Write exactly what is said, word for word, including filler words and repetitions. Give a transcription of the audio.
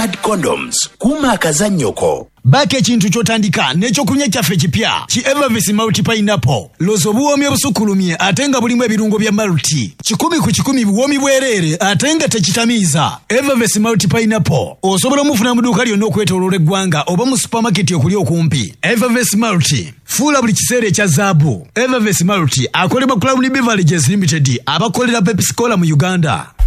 Ad condoms kuma akazannyoko. Baka ekintu kyotandika n'ekyokunywa kyaffe kipya ki Evervis Multi Pineapple. Loza obuwoomi obusukulumye ate nga bulimu ebirungo bya Multi. Kikumi ku kikumi buwoomi bwereere ate nga tekitamiiza. Evervis Multi Pineapple osobola omufuna mu dduuka lyonna okwetooloola eggwanga oba mu supermarket okuli okumpi. Evervis Multi fuula buli kiseera ekya zaabu. Evervis Multi akolebwa Crown Beverages Limited abakolera Pepsi Cola mu Uganda.